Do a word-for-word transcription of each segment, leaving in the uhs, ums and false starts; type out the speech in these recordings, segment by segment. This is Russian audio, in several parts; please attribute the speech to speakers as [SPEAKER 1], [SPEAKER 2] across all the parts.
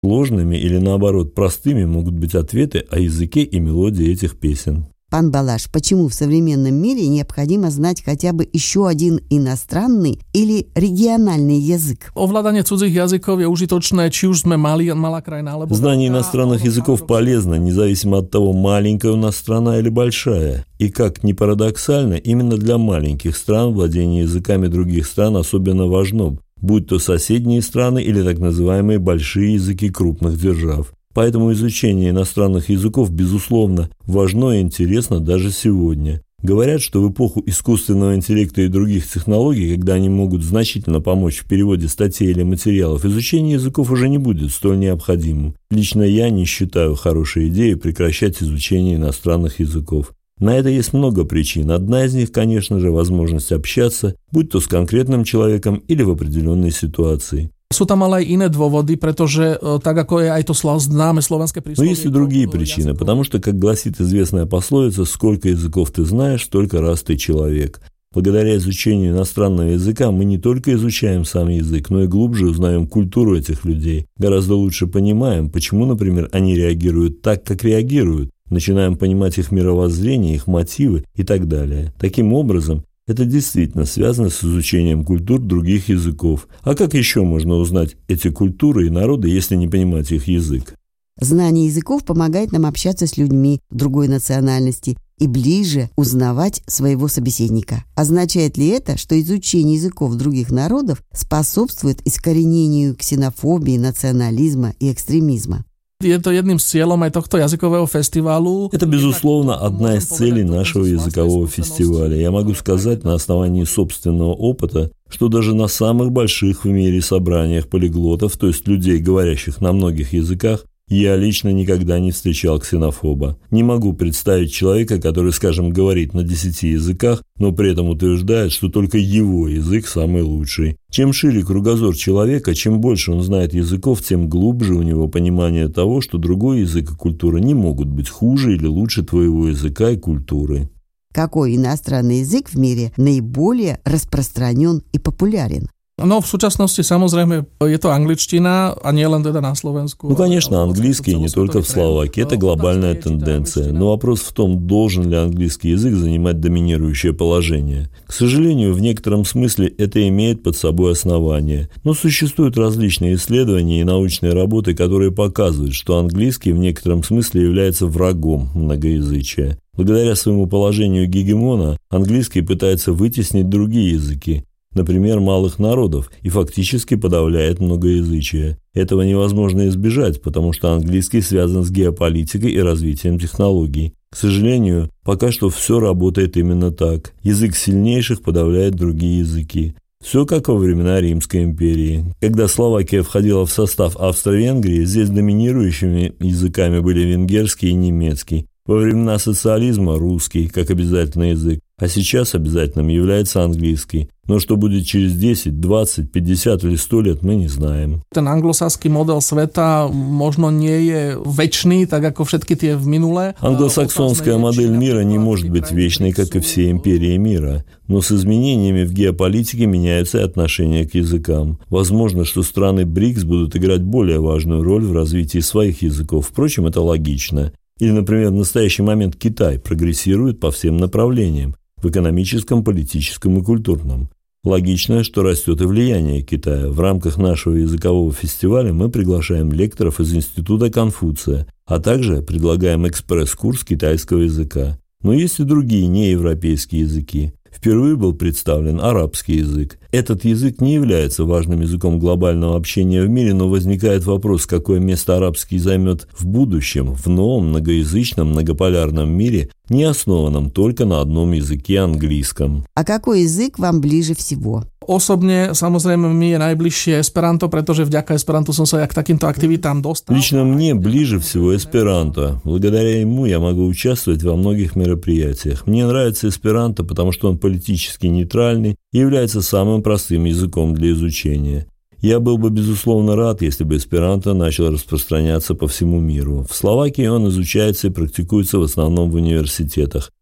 [SPEAKER 1] Сложными или, наоборот, простыми могут быть ответы о языке и мелодии этих песен.
[SPEAKER 2] Пан Балаш, почему в современном мире необходимо знать хотя бы еще один иностранный или региональный язык?
[SPEAKER 3] Овлádanie cudzích jazykov je užitočné, či už sme mali, malá krajina, alebo...
[SPEAKER 1] Знание иностранных языков полезно, независимо от того, маленькая у нас страна или большая. И, как ни парадоксально, именно для маленьких стран владение языками других стран особенно важно, будь то соседние страны или так называемые большие языки крупных держав. Поэтому изучение иностранных языков, безусловно, важно и интересно даже сегодня. Говорят, что в эпоху искусственного интеллекта и других технологий, когда они могут значительно помочь в переводе статей или материалов, изучение языков уже не будет столь необходимым. Лично я не считаю хорошей идеей прекращать изучение иностранных языков. На это есть много причин. Одна из них, конечно же, возможность общаться, будь то с конкретным человеком или в определенной ситуации.
[SPEAKER 3] Sú tam ale aj iné dôvody, pretože tak ako je aj to známe slovenské príslovie.
[SPEAKER 1] Но есть и другие причины, потому что, как гласит известная пословица, сколько языков ты знаешь, столько раз ты человек. Благодаря изучению иностранного языка мы не только изучаем сам язык, но и глубже узнаем культуру этих людей. Гораздо лучше понимаем, почему, например, они реагируют так, как реагируют. Начинаем понимать их мировоззрение, их мотивы и так далее. Таким образом, это действительно связано с изучением культур других языков. А как еще можно узнать эти культуры и народы, если не понимать их язык?
[SPEAKER 2] Знание языков помогает нам общаться с людьми другой национальности и ближе узнавать своего собеседника. Означает ли это, что изучение языков других народов способствует искоренению ксенофобии, национализма и экстремизма?
[SPEAKER 3] Je to jedným z cieľom aj tohto jazykového festivalu.
[SPEAKER 1] Это, безусловно, одна из целей нашего языкового фестиваля. Я могу сказать на основании собственного опыта, что даже на самых больших в мире собраниях полиглотов, то есть людей, говорящих на многих языках, я лично никогда не встречал ксенофоба. Не могу представить человека, который, скажем, говорит на десяти языках, но при этом утверждает, что только его язык самый лучший. Чем шире кругозор человека, чем больше он знает языков, тем глубже у него понимание того, что другой язык и культура не могут быть хуже или лучше твоего языка и культуры.
[SPEAKER 2] Какой иностранный язык в мире наиболее распространен и популярен?
[SPEAKER 3] No v súčasnosti samozrejme je to angličtina a nie len teda na Slovensku.
[SPEAKER 1] Ну, конечно, английский не только в Словакии, это глобальная тенденция. Но вопрос в том, должен ли английский язык занимать доминирующее положение. К сожалению, в некотором смысле это имеет под собой основание. Но существуют различные исследования и научные работы, которые показывают, что английский в некотором смысле является врагом многоязычия. Благодаря своему положению гегемона, английский пытается вытеснить другие языки, например, малых народов, и фактически подавляет многоязычие. Этого невозможно избежать, потому что английский связан с геополитикой и развитием технологий. К сожалению, пока что все работает именно так. Язык сильнейших подавляет другие языки. Все как во времена Римской империи. Когда Словакия входила в состав Австро-Венгрии, здесь доминирующими языками были венгерский и немецкий. Во времена социализма – русский, как обязательный язык, а сейчас обязательным является английский. Но что будет через десять, двадцать, пятьдесят или сто лет, мы не знаем.
[SPEAKER 3] Ten anglosaský model sveta možno nie je večný, tak ako všetky tie v minulé.
[SPEAKER 1] Англосаксонская модель мира не может быть вечной, как и все империи мира. Но с изменениями в геополитике меняются и отношения к языкам. Возможно, что страны БРИКС будут играть более важную роль в развитии своих языков. Впрочем, это логично. Или, например, в настоящий момент Китай прогрессирует по всем направлениям – в экономическом, политическом и культурном. Логично, что растет и влияние Китая. В рамках нашего языкового фестиваля мы приглашаем лекторов из Института Конфуция, а также предлагаем экспресс-курс китайского языка. Но есть и другие неевропейские языки. Впервые был представлен арабский язык. Этот язык не является важным языком глобального общения в мире, но возникает вопрос, какое место арабский займет в будущем, в новом многоязычном многополярном мире, не основанном только на одном языке английском.
[SPEAKER 2] А какой язык вам ближе всего?
[SPEAKER 3] Osobne, samozrejme, mi je najbližšie Esperanto, pretože vďaka Esperantu som sa k takýmto aktivitám dostal.
[SPEAKER 1] Лично мне ближе всего эсперанто. Благодаря ему я могу участвовать во многих мероприятиях. Мне нравится эсперанто, потому что он политически нейтральный и является самым простым языком для изучения. Я был бы, безусловно, рад, если бы эсперанто начал распространяться по всему миру. В Словакии он изучается и практикуется в основном в университетах.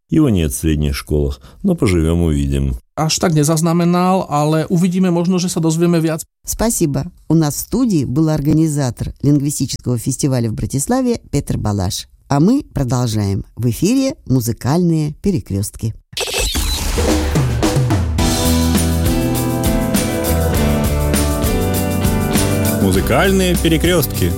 [SPEAKER 1] Его нет в средних школах, но поживем увидим.
[SPEAKER 3] Až tak nezaznamenal, ale uvidíme možno, že sa dozvieme viac.
[SPEAKER 2] Спасибо. У нас в студии был организатор лингвистического фестиваля в Братиславе Петр Балаш. А мы продолжаем. В эфире «Музыкальные перекрестки».
[SPEAKER 4] Музыкальные перекрестки.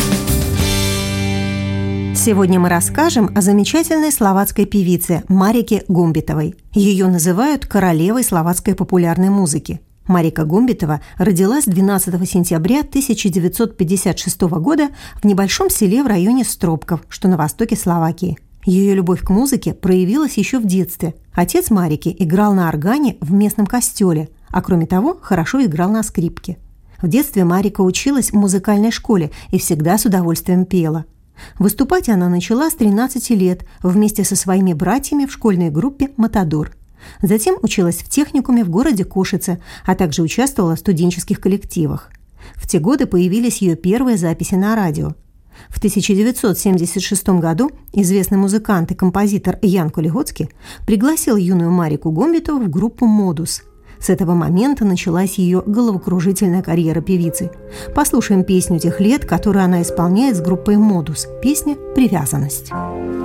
[SPEAKER 5] Сегодня мы расскажем о замечательной словацкой певице Марике Гумбитовой. Ее называют королевой словацкой популярной музыки. Марика Гумбитова родилась двенадцатого сентября тысяча девятьсот пятьдесят шестого года в небольшом селе в районе Стропков, что на востоке Словакии. Ее любовь к музыке проявилась еще в детстве. Отец Марики играл на органе в местном костеле, а кроме того, хорошо играл на скрипке. В детстве Марика училась в музыкальной школе и всегда с удовольствием пела. Выступать она начала с тринадцати лет вместе со своими братьями в школьной группе «Матадор». Затем училась в техникуме в городе Кошице, а также участвовала в студенческих коллективах. В те годы появились ее первые записи на радио. В тысяча девятьсот семьдесят шестом году известный музыкант и композитор Ян Кулигоцкий пригласил юную Марику Гумбитову в группу «Модус». С этого момента началась ее головокружительная карьера певицы. Послушаем песню тех лет, которую она исполняет с группой «Модус». Песня «Привязанность».